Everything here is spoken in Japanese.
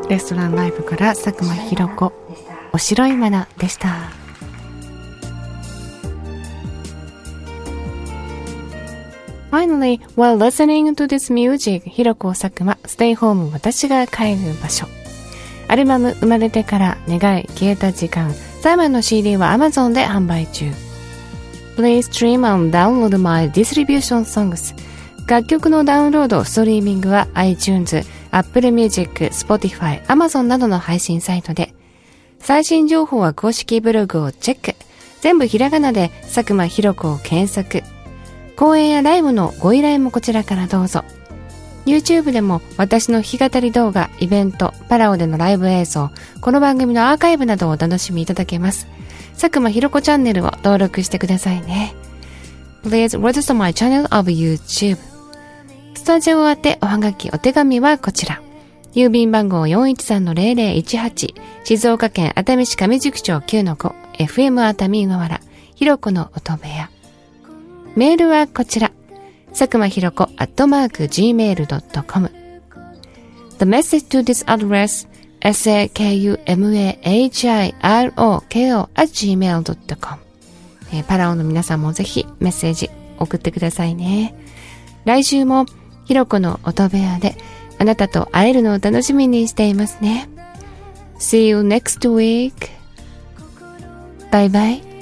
レストランライブから佐久間ひろ子、お白いマナでした。Finally, while listening to this music, ひろこ佐久間 Stay Home 私が帰る場所。アルバム生まれてから願い消えた時間、最後の CD は Amazon で販売中。Please stream and download my distribution songs。楽曲のダウンロード、ストリーミングは iTunes、Apple Music、Spotify、Amazon などの配信サイトで。最新情報は公式ブログをチェック。全部ひらがなで佐久間ひろ子を検索。公演やライブのご依頼もこちらからどうぞ。YouTube でも私の弾き語り動画、イベント、パラオでのライブ映像、この番組のアーカイブなどをお楽しみいただけます。佐久間ひろ子チャンネルを登録してくださいね。Please register my channel of YouTube。スタジオ宛ておはがきお手紙はこちら。郵便番号 413-0018 静岡県熱海市上宿町 9-5 FM 熱海湯河原ひろこの音部屋。メールはこちら。佐久間ひろこ@gmail.com。 The message to this address sakumahiroko@gmail.com。 パラオの皆さんもぜひメッセージ送ってくださいね。来週もひろこの音部屋であなたと会えるのを楽しみにしていますね。See you next week. Bye bye.